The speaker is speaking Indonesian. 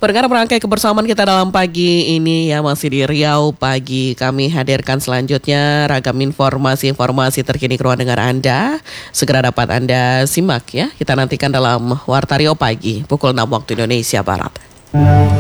Pendengar, merangkai kebersamaan kita dalam pagi ini ya, masih di Riau Pagi. Kami hadirkan selanjutnya ragam informasi terkini ke ruang dengar Anda. Segera dapat Anda simak ya. Kita nantikan dalam Warta Riau Pagi pukul 6 waktu Indonesia Barat.